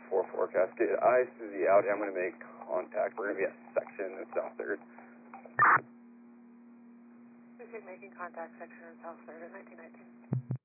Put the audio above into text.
4 forecast. Get eyes to the out. I'm going to make contact. We're going to be at section in South 3rd. Making contact section in South 3rd at 1919.